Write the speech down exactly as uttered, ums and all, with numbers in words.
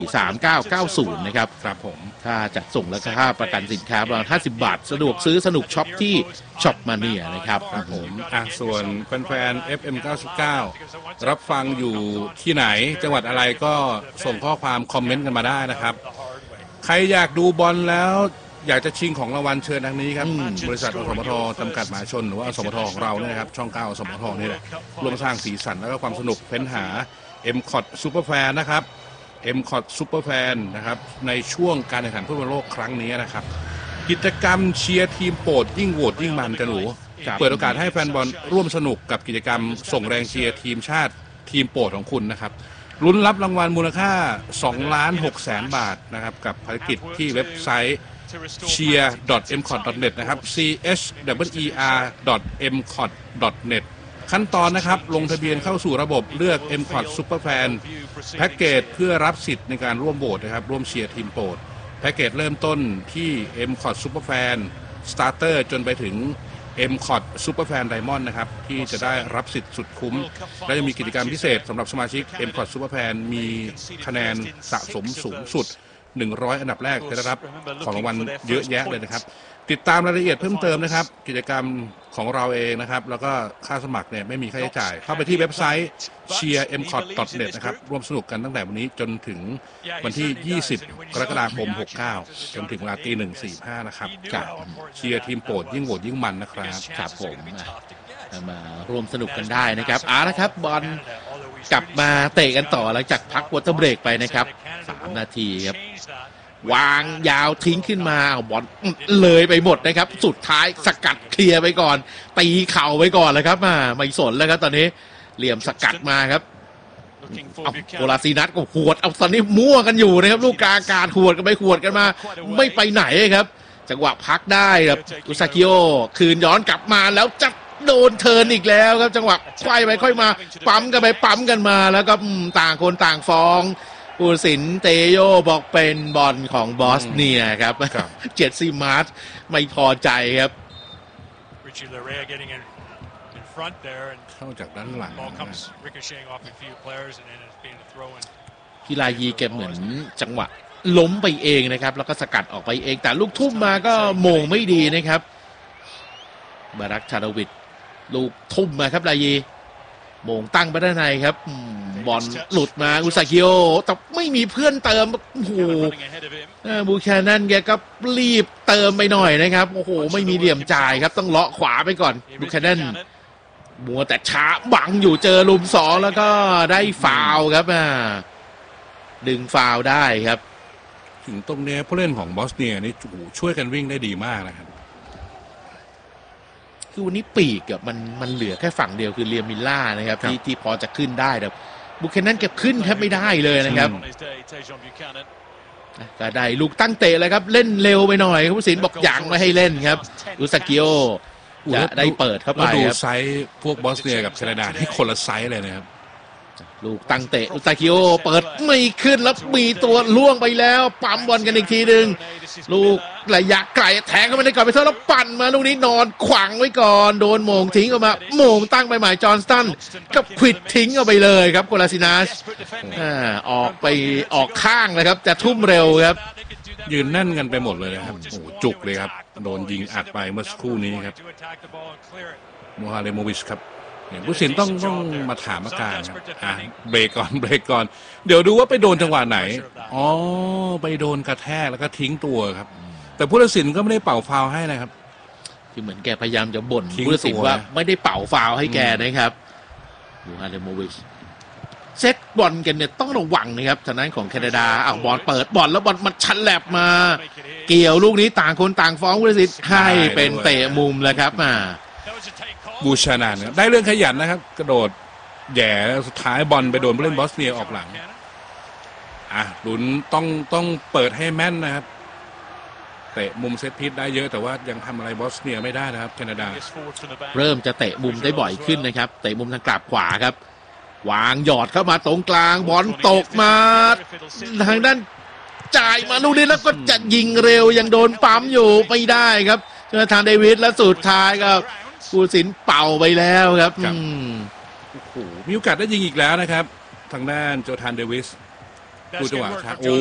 สามเก้าเก้าศูนย์นะครับครับผมค่าจัดส่งและค่าประกันสินค้าประมาณห้าสิบบาทสะดวกซื้อสนุกช็อปที่ช็อปมาเนียนะครับครับผมอ่ะส่วนแฟนๆ เอฟ เอ็ม เก้าสิบเก้า รับฟังอยู่ที่ไหนจังหวัดอะไรก็ส่งข้อความคอมเมนต์กันมาได้นะครับใครอยากดูบอลแล้วอยากจะชิงของรางวัลเชิญทางนี้ครับบริษัทอสมทจำกัดมหาชนหรือว่าอสมทของเราเนี่ยครับช่องเก้าอสมทนี่แหละร่วมสร้างสีสันและก็ความสนุกเฟ้นหา เอ็ม คอท Superfan นะครับ เอ็ม คอท Superfan นะครับในช่วงการแข่งขันฟุตบอลโลกครั้งนี้นะครับกิจกรรมเชียร์ทีมโปรดยิ่งโหวตยิ่งมันจะหนูเปิดโอกาสให้แฟนบอลร่วมสนุกกับกิจกรรมส่งแรงเชียร์ทีมชาติทีมโปรดของคุณนะครับลุ้นรับรางวัลมูลค่าสองล้านหกแสนบาทนะครับกับภารกิจที่เว็บไซต์ เชียร์ ดอท เอ็ม คอท ดอท เน็ต นะครับ ซี เอช ดับเบิลยู อี อาร์ ดอท เอ็ม คอท ดอท เน็ต ขั้นตอนนะครับลงทะเบียนเข้าสู่ระบบเลือก เอ็ม คอท Superfan แพ็กเกจเพื่อรับสิทธิ์ในการร่วมโหวตนะครับร่วมเชียร์ทีมโปรดแพ็กเกจเริ่มต้นที่ เอ็ม คอท Superfan Starter จนไปถึง เอ็ม คอท Superfan Diamond นะครับที่จะได้รับสิทธิ์สุดคุ้มและจะมีกิจกรรมพิเศษสำหรับสมาชิก เอ็ม คอท Superfan มีคะแนนสะสมสูงสุดหนึ่งร้อยอันดับแรกจะได้รับของรางวัลเยอะแยะเลยนะครับติดตามรายละเอียดเพิ่มเติมนะครับกิจกรรมของเราเองนะครับแล้วก็ค่าสมัครเนี่ยไม่มีค่าใช้จ่ายเข้าไปที่เว็บไซต์ เชียร์ เอ็ม คอท ดอท เน็ต นะครับร่วมสนุกกันตั้งแต่วันนี้จนถึงวันที่ยี่สิบกรกฎาคมหกเก้าจนถึงเวลาตีหนึ่งสี่ห้านะครับกับเชียร์ทีมโปรดยิ่งโหวตยิ่งมันนะครับครับผมมาร่วมสนุกกันได้นะครับอ่านะครับบอลกลับมาเตะกันต่อหลังจากพักวอเตอร์เบรกไปนะครับสามนาทีครับวางยาวทิ้งขึ้นมาบอลเลยไปหมดนะครับสุดท้ายสกัดเคลียร์ไปก่อนตีเข่าไปก่อนเลยครับมาไม่สนแล้วครับตอนนี้เหลี่ยมสกัดมาครับเอาโคลาซีนัสก็หวดเอาตอนนี้มั่วกันอยู่นะครับลูกกลางอากาศหวดกันไปหวดกันมาไม่ไปไหนครับจังหวะพักได้ครับอุซากิโอคืนย้อนกลับมาแล้วจะโดนเทิร์นอีกแล้วครับจังหวะไขว้ไปค่อยมาปั๊มกันไปปั๊มกันมาแล้วก็ต่างคนต่างฟ้องผู้ตัดสินเตโยบอกเป็นบอลของบอสเนียครับเจสซี่มาร์ชไม่พอใจครับเข้าจากด้านหลังพิลายีแกเหมือนจังหวะล้มไปเองนะครับแล้วก็สกัดออกไปเองแต่ลูกทุ่มมาก็โมงไม่ดีนะครับบารักชาดวิดลูกทุ่มมาครับลายีโมงตั้งไปด้านในครับบอลหลุดมาอุซากิโอแต่ไม่มีเพื่อนเติมโอ้โหบูแคนันแกก็รีบเติมไปหน่อยนะครับโอ้โหไม่มีเหลี่ยมจ่ายครับต้องเลาะขวาไปก่อนบูแคนันมัวแต่ช้าบังอยู่เจอลุมสองแล้วก็ได้ฟาวครับดึงฟาวได้ครับถึงตรงนี้ผู้เล่นของบอสเนียนี่ช่วยกันวิ่งได้ดีมากนะครับคือวันนี้ปีกอ่ะมันมันเหลือแค่ฝั่งเดียวคือเรียมิลล่านะครับที่ที่พอจะขึ้นได้แต่บุคเคนนั่นเก็บขึ้นแทบไม่ได้เลยนะครับก็ได้ลูกตั้งเตะเลยครับเล่นเร็วไปหน่อยผู้ตัดสินบอกยังไม่ให้เล่นครับอุซากิโอจะได้เปิดเข้าไปครับดูไซส์พวกบอสเนียกับแคนาดาที่คนละไซส์เลยนะครับลูกตั้งเตะอุซากิโอเปิดไม่ขึ้นแล้วมีตัวล่วงไปแล้วปั๊มบอลกันอีกทีหนึ่งลูกระยะไกลแทงเข้ามาในกรอบไปเท่าแล้วปั่นมาลูกนี้นอนขวางไว้ก่อนโดนโมงทิ้งออกมาโมงตั้งไปหมายจอห์นสตันกับควิดทิ้งออกไปเลยครับโกลาซินัสอ่าออกไปออกข้างเลยครับจะทุ่มเร็วครับยืนแน่นกันไปหมดเลยนะครับโอ้จุกเลยครับโดนยิงอัดไปเมื่อสักครู่นี้ครับโมฮาเลโมวิชครับผู้สินต้องต้องมาถามอาการครับอ่ะเบรกก่อนเบรกก่อนเดี๋ยวดูว่าไปโดนจังหวะไหนอ๋อไปโดนกระแทกแล้วก็ทิ้งตัวครับแต่ผู้ตัดสินก็ไม่ได้เป่าฟาวให้นะครับคือเหมือนแกพยายามจะบ่นผู้ตัดสินว่าไม่ได้เป่าฟาวให้แกนะครับยูฮาเลโมวิชเซตบอลกันเนี่ยต้องระวังนะครับทางด้านของแคนาดาเอาบอลเปิดบอลแล้วบอลมันชันแลบมาเกี่ยวลูกนี้ต่างคนต่างฟ้องผู้ตัดสินให้เป็นเตะมุมแล้วครับมาบูชานานได้เรื่องขยันนะครับกระโดดแย่สุดท้ายบอลไปโดนผู้เล่นบอสเนียออกหลังอ่ะลุ้นต้องต้องเปิดให้แม่นนะครับเตะมุมเซตพีซได้เยอะแต่ว่ายังทำอะไรบอสเนียไม่ได้นะครับแคนาดาเริ่มจะเตะมุมได้บ่อยขึ้นนะครับเตะมุมทางกลับขวาครับวางหยอดเข้ามาตรงกลางบอลตกมาทางด้านจ่ายมาลูกนี้แล้วก็จะยิงเร็วยังโดนปั๊มอยู่ไม่ได้ครับเจอทางเดวิดและสุดท้ายก็ผู้ตัดสินเป่าไปแล้วครับโอ้โหมีโอกาสได้ยิงอีกแล้วนะครับทางด้านโจธานเดวิสดูจังหวะช้าโอ้